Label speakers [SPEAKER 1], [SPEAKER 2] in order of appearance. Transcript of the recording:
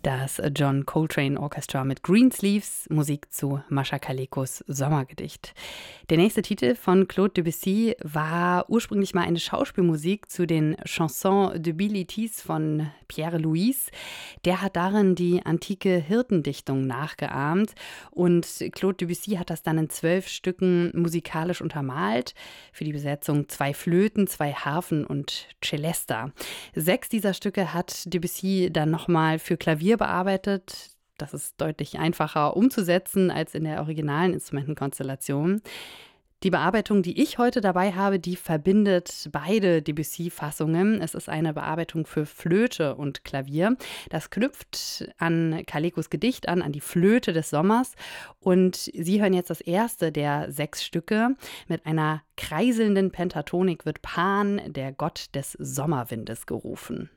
[SPEAKER 1] Das John Coltrane Orchestra mit Greensleeves, Musik zu Mascha Kalekos Sommergedicht. Der nächste Titel von Claude Debussy war ursprünglich mal eine Schauspielmusik zu den Chansons de Bilitis von Pierre Louis. Der hat darin die antike Hirtendichtung nachgeahmt und Claude Debussy hat das dann in 12 Stücken musikalisch untermalt. Für die Besetzung 2 Flöten, 2 Harfen und Celesta. 6 dieser Stücke hat Debussy dann nochmal für Klavier bearbeitet. Das ist deutlich einfacher umzusetzen als in der originalen Instrumentenkonstellation. Die Bearbeitung, die ich heute dabei habe, die verbindet beide Debussy-Fassungen. Es ist eine Bearbeitung für Flöte und Klavier. Das knüpft an Kalekos Gedicht an die Flöte des Sommers. Und Sie hören jetzt das erste der 6 Stücke. Mit einer kreiselnden Pentatonik wird Pan, der Gott des Sommerwindes, gerufen.